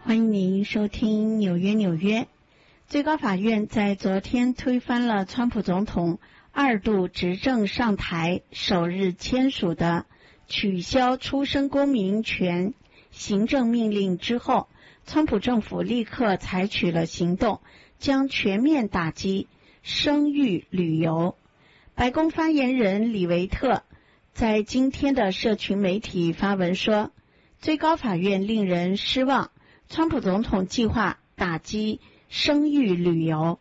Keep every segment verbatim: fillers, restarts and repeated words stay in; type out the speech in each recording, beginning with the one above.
欢迎您收听纽约纽约。最高法院在昨天推翻了川普总统二度执政上台首日签署的取消出生公民权行政命令之后，川普政府立刻采取了行动，将全面打击生育旅游。白宫发言人李维特在今天的社群媒体发文说，最高法院令人失望，川普总统计划打击生育旅游。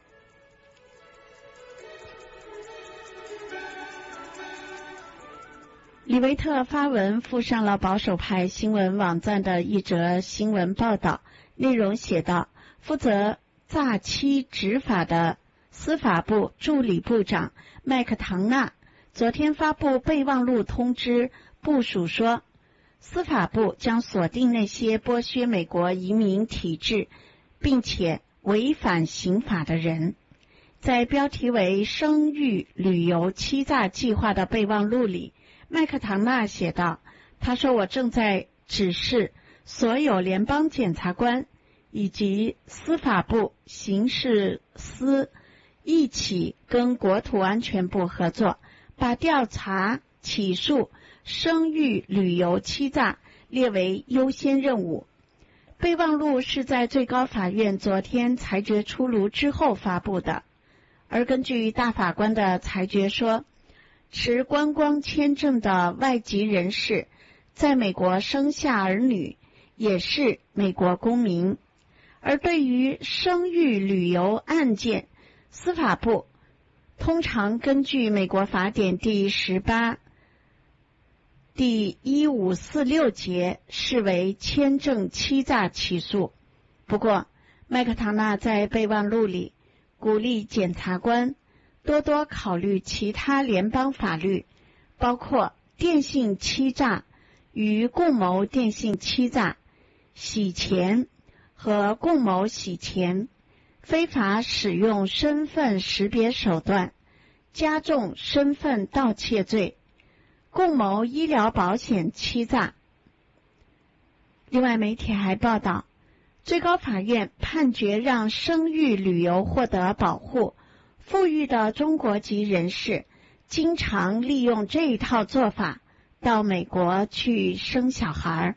李维特发文附上了保守派新闻网站的一则新闻报道，内容写道，负责诈欺执法的司法部助理部长麦克唐纳昨天发布备忘录通知部署说，司法部将锁定那些剥削美国移民体制并且违反刑法的人。在标题为生育旅游欺诈计划的备忘录里，麦克唐纳写道，他说，我正在指示所有联邦检察官以及司法部刑事司一起跟国土安全部合作，把调查起诉生育旅游欺诈列为优先任务。备忘录是在最高法院昨天裁决出炉之后发布的，而根据大法官的裁决说，持观光签证的外籍人士在美国生下儿女也是美国公民。而对于生育旅游案件，司法部通常根据美国法典第十八第一五四六节视为签证欺诈起诉。不过麦克唐纳在备忘录里鼓励检察官多多考虑其他联邦法律，包括电信欺诈与共谋电信欺诈、洗钱和共谋洗钱、非法使用身份识别手段、加重身份盗窃罪、共谋医疗保险欺诈。另外，媒体还报道，最高法院判决让生育旅游获得保护，富裕的中国籍人士经常利用这一套做法到美国去生小孩。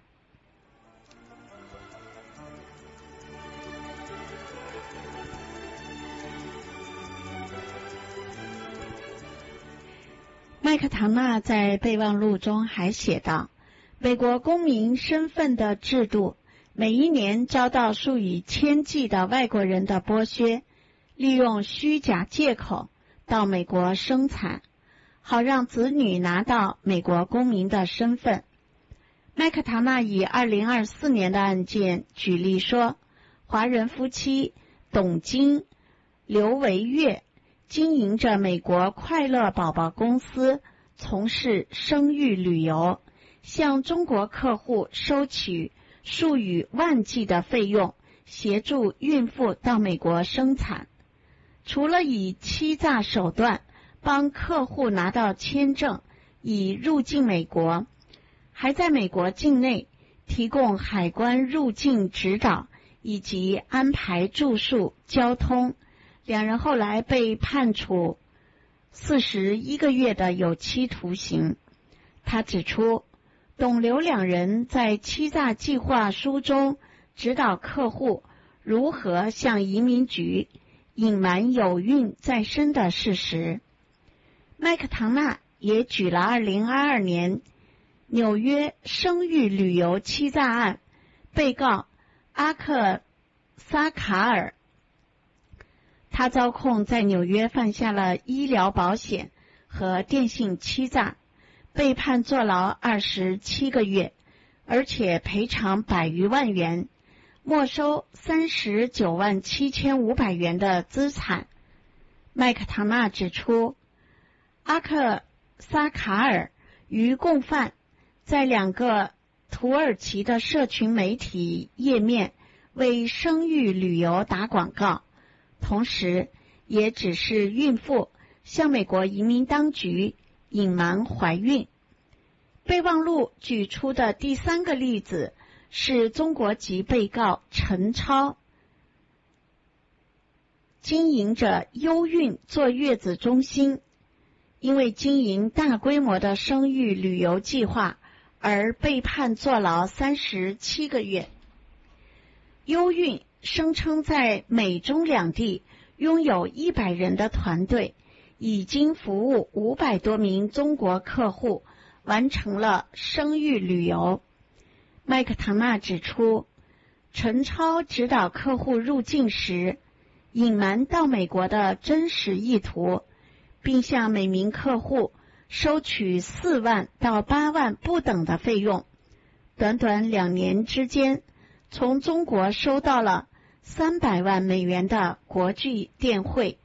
麦克唐纳在备忘录中还写道，美国公民身份的制度每一年遭到数以千计的外国人的剥削，利用虚假借口到美国生产，好让子女拿到美国公民的身份。麦克唐纳以二零二四年的案件举例说，华人夫妻董金、刘维月经营着美国快乐宝宝公司，从事生育旅游，向中国客户收取数以万计的费用，协助孕妇到美国生产。除了以欺诈手段帮客户拿到签证以入境美国，还在美国境内提供海关入境指导以及安排住宿、交通。两人后来被判处四十一个月的有期徒刑。他指出，董刘两人在欺诈计划书中指导客户如何向移民局隐瞒有孕在身的事实。麦克唐纳也举了二零二二年纽约生育旅游欺诈案被告阿克萨卡尔，他遭控在纽约犯下了医疗保险和电信欺诈，被判坐牢二十七个月，而且赔偿百余万元，没收三十九万七千五百元的资产。麦克唐纳指出，阿克萨卡尔与共犯在两个土耳其的社群媒体页面为生育旅游打广告，同时也指示孕妇向美国移民当局隐瞒怀孕。备忘录举出的第三个例子是中国籍被告陈超经营着优运坐月子中心，因为经营大规模的生育旅游计划而被判坐牢三十七个月。优运声称在美中两地拥有一百人的团队，已经服务五百多名中国客户，完成了生育旅游。麦克唐纳指出，陈超指导客户入境时隐瞒到美国的真实意图，并向每名客户收取四万到八万不等的费用。短短两年之间，从中国收到了三百万美元的国际电汇。